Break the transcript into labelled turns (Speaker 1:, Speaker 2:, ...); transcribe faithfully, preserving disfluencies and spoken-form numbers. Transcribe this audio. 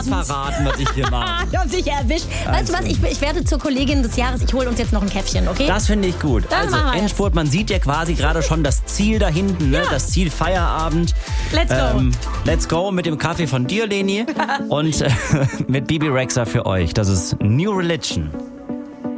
Speaker 1: das verraten, was ich hier mache.
Speaker 2: Ich hab dich erwischt. Weißt du was, ich, ich werde zur Kollegin des Jahres. Ich hole uns jetzt noch ein Käffchen, okay?
Speaker 1: Das finde ich gut.
Speaker 2: Dann
Speaker 1: Also
Speaker 2: machen wir
Speaker 1: Endspurt, man sieht ja quasi gerade schon das Ziel da hinten, ne?
Speaker 2: Ja.
Speaker 1: Das Ziel Feierabend.
Speaker 2: Let's go.
Speaker 1: Ähm, let's go mit dem Kaffee von dir, Leni. Und äh, mit Bibi Rexha für euch. Das ist New Religion.